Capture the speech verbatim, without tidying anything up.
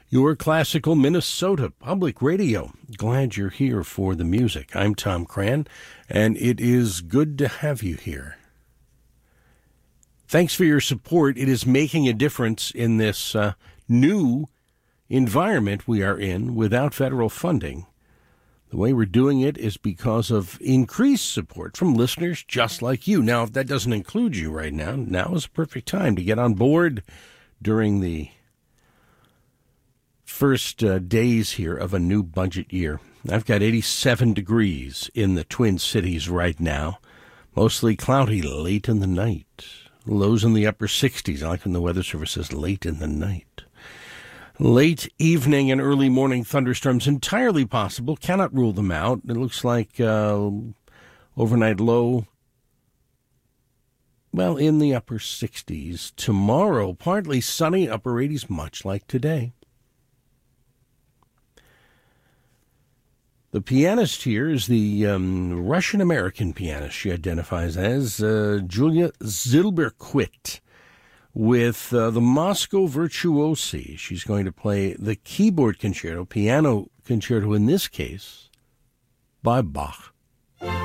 Your classical Minnesota Public Radio. Glad you're here for the music. I'm Tom Cran, and it is good to have you here. Thanks for your support. It is making a difference in this uh, new environment we are in without federal funding. The way we're doing it is because of increased support from listeners just like you. Now, if that doesn't include you right now, now is a perfect time to get on board during the first uh, days here of a new budget year. I've got eighty-seven degrees in the Twin Cities right now. Mostly cloudy late in the night. Lows in the upper sixties. I like when the Weather Service says late in the night. Late evening and early morning thunderstorms entirely possible. Cannot rule them out. It looks like uh, overnight low, well, in the upper sixties. Tomorrow, partly sunny, upper eighties, much like today. The pianist here is the um, Russian-American pianist she identifies as, uh, Julia Zilberquit, with uh, the Moscow Virtuosi. She's going to play the keyboard concerto, piano concerto in this case, by Bach.